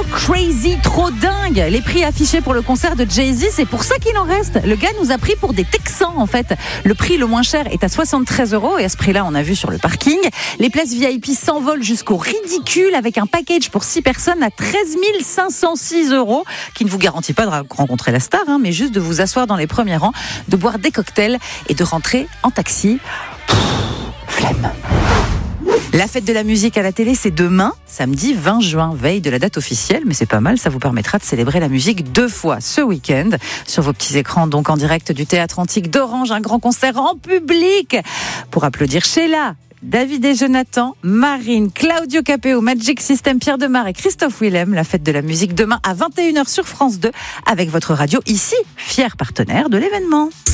trop crazy, trop dingue. Les prix affichés pour le concert de Jay-Z, c'est pour ça qu'il en reste. Le gars nous a pris pour des Texans en fait. Le prix le moins cher est à 73 € et à ce prix-là, on a vu sur le parking. Les places VIP s'envolent jusqu'au ridicule avec un package pour 6 personnes à 13 506 € qui ne vous garantit pas de rencontrer la star, mais juste de vous asseoir dans les premiers rangs, de boire des cocktails et de rentrer en taxi. Flemme. La fête de la musique à la télé, c'est demain, samedi 20 juin, veille de la date officielle, mais c'est pas mal, ça vous permettra de célébrer la musique 2 fois ce week-end. Sur vos petits écrans, donc en direct du Théâtre Antique d'Orange, un grand concert en public pour applaudir Sheila, David et Jonathan, Marine, Claudio Capéo, Magic System, Pierre Demar et Christophe Willem. La fête de la musique demain à 21h sur France 2 avec votre radio ici, fier partenaire de l'événement.